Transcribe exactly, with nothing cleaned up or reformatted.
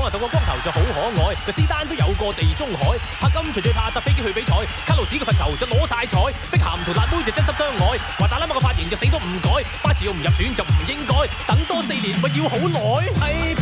啊，同個光頭就好可愛。個斯丹都有個地中海，柏金隨最怕搭飛機去比賽，卡路士個罰球就攞晒彩，碧咸同辣妹就真心相愛，話大喇嘛個髮型就死都唔改，巴治奧唔入選就唔應該，等多四年咪要好耐。